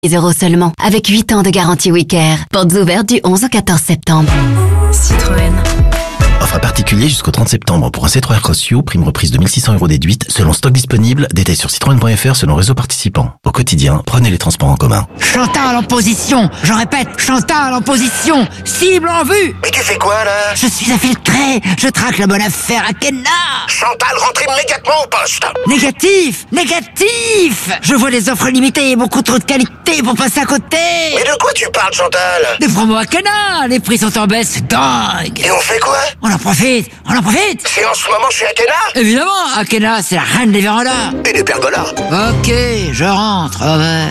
€ seulement, avec 8 ans de garantie Wicare. Portes ouvertes du 11 au 14 septembre. Citroën. Offre à particulier jusqu'au 30 septembre pour un C3 Aircross U, prime reprise de 1 600 € déduite, selon stock disponible, détail sur citroën.fr selon réseau participant. Au quotidien, prenez les transports en commun. Chantal en position, je répète, Chantal en position, cible en vue. Mais tu fais quoi là? Je suis infiltré, je traque la bonne affaire à Kenna. Chantal, rentre immédiatement au poste. Négatif, négatif. Je vois des offres limitées et beaucoup trop de qualité pour passer à côté. Mais de quoi tu parles, Chantal? Des promos à Kenna, les prix sont en baisse, c'est dingue. Et on fait quoi? On en profite, on en profite. C'est en ce moment chez Akena? Évidemment, Akena, c'est la reine des vérandas. Et des pergolas. Ok, je rentre, over.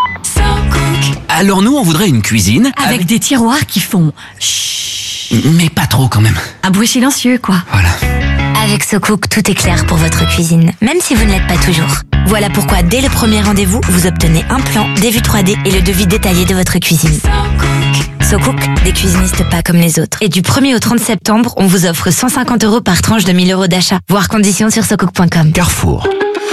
Alors nous, on voudrait une cuisine Avec des tiroirs qui font chut. Mais pas trop quand même. Un bruit silencieux, quoi. Voilà. Avec SoCook, tout est clair pour votre cuisine, même si vous ne l'êtes pas toujours. Voilà pourquoi, dès le premier rendez-vous, vous obtenez un plan, des vues 3D et le devis détaillé de votre cuisine. SoCook, des cuisinistes pas comme les autres. Et du 1er au 30 septembre, on vous offre 150 € par tranche de 1 000 € d'achat. Voir conditions sur socook.com. Carrefour.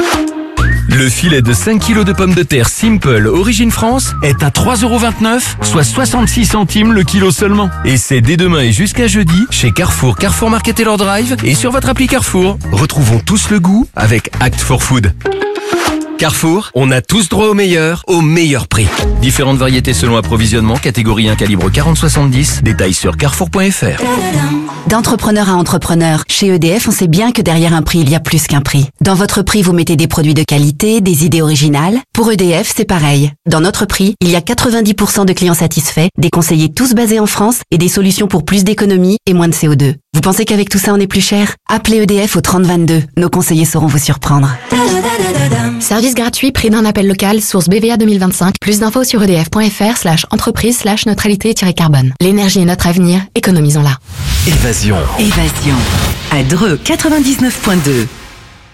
Le filet de 5 kg de pommes de terre Simple Origine France est à 3,29 €, soit 66 centimes le kilo seulement. Et c'est dès demain et jusqu'à jeudi chez Carrefour, Carrefour Market et leur Drive et sur votre appli Carrefour. Retrouvons tous le goût avec Act for Food. Carrefour, on a tous droit au meilleur prix. Différentes variétés selon approvisionnement, catégorie 1 calibre 40-70, détails sur carrefour.fr. D'entrepreneur à entrepreneur, chez EDF, on sait bien que derrière un prix, il y a plus qu'un prix. Dans votre prix, vous mettez des produits de qualité, des idées originales. Pour EDF, c'est pareil. Dans notre prix, il y a 90% de clients satisfaits, des conseillers tous basés en France et des solutions pour plus d'économie et moins de CO2. Vous pensez qu'avec tout ça, on est plus cher? Appelez EDF au 3022. Nos conseillers sauront vous surprendre. Service gratuit, prix d'un appel local, source BVA 2025. Plus d'infos sur edf.fr/entreprise/neutralité-carbone. L'énergie est notre avenir, économisons-la. Évasion. À Dreux 99.2.